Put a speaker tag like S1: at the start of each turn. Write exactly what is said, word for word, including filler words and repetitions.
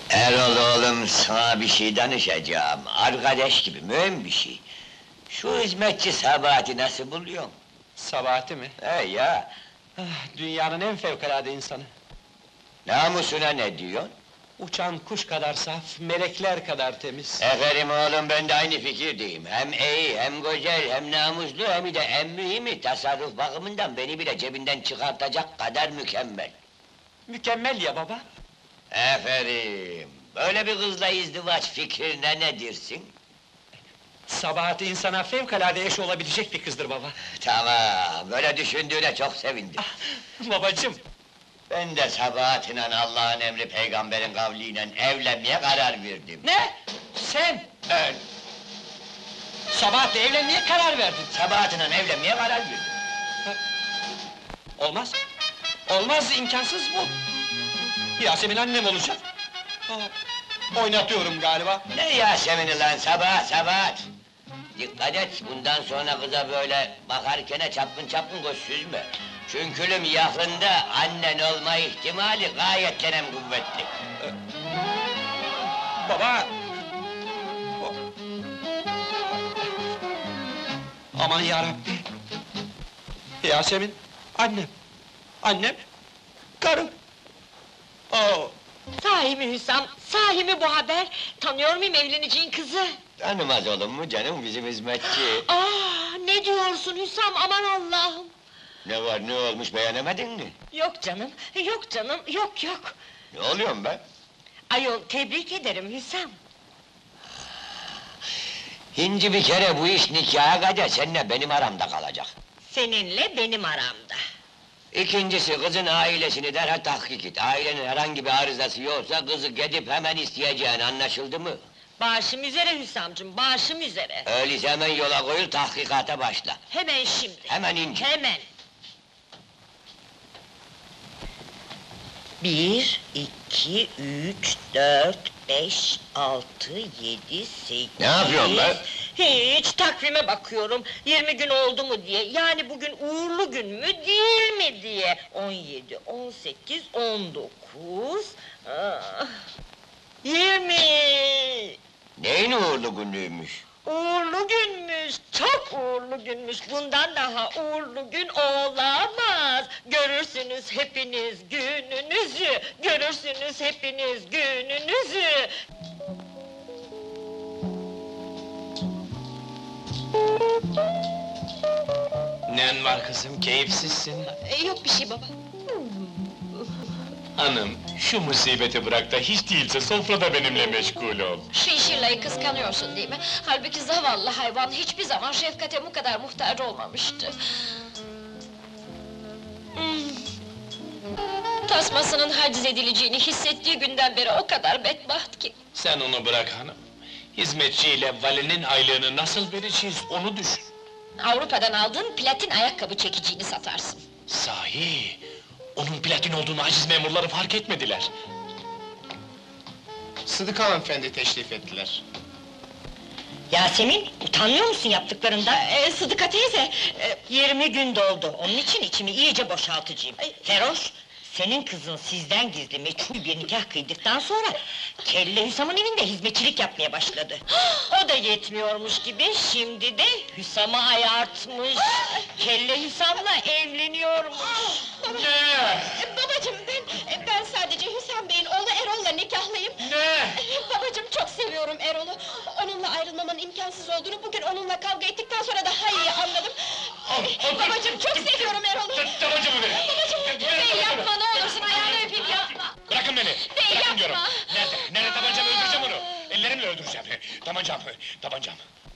S1: Erol oğlum, sana bir şey danışacağım. Arkadaş gibi, mühim bir şey. Şu hizmetçi Sabahat'i nasıl buluyorsun?
S2: Sabahati mi?
S1: He ya,
S2: Ah, dünyanın en fevkalade insanı.
S1: namusuna ne diyorsun?
S2: Uçan kuş kadar saf, melekler kadar temiz.
S1: Efendim oğlum, ben de aynı fikirdeyim. Hem iyi, hem güzel, hem namuslu, hem de en mühimi tasarruf bakımından beni bile cebinden çıkartacak kadar mükemmel.
S2: Mükemmel ya baba!
S1: Aferin! Böyle bir kızla izdivaç fikrine ne dersin?
S2: Sabahati insana fevkalade eş olabilecek bir kızdır baba.
S1: Tamam, böyle düşündüğüne çok sevindim.
S2: Babacım!
S1: Ben de Sabahat'le Allah'ın emri peygamberin kavliyle evlenmeye karar verdim.
S2: Ne? Sen!
S1: Ben
S2: Sabahat'le evlenmeye karar verdin!
S1: Sabahat'le evlenmeye karar verdim.
S2: Olmaz! Olmaz, imkansız bu! Yasemin annem olacak! Aa, oynatıyorum galiba!
S1: Ne Yasemin'i lan, Sabahat, Sabahat! Dikkat et, bundan sonra kıza böyle bakarken çapkın çapkın göz süzme. Çünkülüm yakında annen olma ihtimali gayet denem kuvvetli.
S2: Baba! O- Aman yarabbi! Yasemin, annem! Annem, karım! Oo!
S3: Sahi mi Hüsam, sahi mi bu haber? Tanıyor muyum evleneceğin kızı?
S1: Tanımaz olur mu canım, bizim hizmetçi?
S3: Aa, ne diyorsun Hüsam, aman Allah'ım!
S1: Ne var, ne olmuş, beğenemedin mi?
S3: Yok canım, yok canım, yok yok!
S1: Ne oluyorum ben?
S3: Ayol, tebrik ederim Hüsam!
S1: Hinci bir kere bu iş nikaha kadar seninle benim aramda kalacak.
S3: Seninle benim aramda!
S1: İkincisi, kızın ailesini derhal tahkik et. Ailenin herhangi bir arızası yoksa kızı gidip hemen isteyeceğin, anlaşıldı mı?
S3: Başım üzere Hüsamcığım, başım üzere!
S1: Öyleyse hemen yola koyul, tahkikata başla.
S3: Hemen şimdi!
S1: Hemen ince.
S3: Hemen! Bir, iki, üç, dört, beş, altı, yedi, sekiz...
S1: Ne yapıyorsun be?
S3: Hiç, takvime bakıyorum, yirmi gün oldu mu diye, yani bugün uğurlu gün mü, değil mi diye! On yedi, on sekiz, on dokuz... ah, yirmi!
S1: Neyin uğurlu günlüğüymüş?
S3: Uğurlu günmüş, çok uğurlu günmüş, bundan daha uğurlu gün olamaz! Görürsünüz hepiniz gününüzü, görürsünüz hepiniz gününüzü!
S2: Nen var kızım, keyifsizsin.
S3: E, yok bir şey baba.
S4: Hanım, şu musibeti bırak da hiç değilse sofrada benimle meşgul ol.
S5: Şu işirlayı kıskanıyorsun değil mi? Halbuki zavallı hayvan hiçbir zaman şefkate bu kadar muhtaç olmamıştı. Hmm. Tasmasının haciz edileceğini hissettiği günden beri o kadar bedbaht ki.
S4: Sen onu bırak hanım. Hizmetçiyle valinin aylığını nasıl vereceğiz onu düşün.
S5: Avrupa'dan aldığın platin ayakkabı çekiciğini satarsın.
S4: Sahi, onun platin olduğunu aciz memurları fark etmediler.
S6: Sıdık hanımefendi teşrif ettiler.
S3: Yasemin, utanmıyor musun yaptıklarından? Ee, Sıdıka teyze, e, yirmi gün doldu, onun için içimi iyice boşaltacağım. Feroş, senin kızın sizden gizli meçhul bir nikah kıydıktan sonra... ...Kelle Hüsam'ın evinde hizmetçilik yapmaya başladı. O da yetmiyormuş gibi, şimdi de Hüsam'ı ayartmış! Kelle Hüsam'la evleniyormuş!
S4: Ne?
S5: Babacığım ben, ben sadece Hüsam Bey'in oğlu Erol'la nikahlıyım.
S4: Ne?
S5: Babacığım çok seviyorum Erol'u. Onunla ayrılmamın imkansız olduğunu bugün onunla kavga ettikten sonra daha iyi anladım. Babacığım çok seviyorum Erol'u.
S4: Tut tabancamı ver!
S5: Babacığım, bey yapma ne olursun ayağını öpeyim yapma.
S4: Bırakın beni!
S5: Bey,
S4: Bırakın
S5: yapma!
S4: diyorum! Nerede? Nerede tabancamı öldüreceğim onu? Ellerimle öldüreceğim! Tabancam, tabancam!